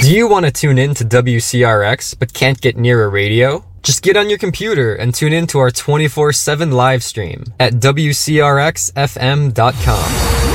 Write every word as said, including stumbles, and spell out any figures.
Do you want to tune in to W C R X but can't get near a radio? Just get on your computer and tune in to our twenty-four seven live stream at W C R X F M dot com.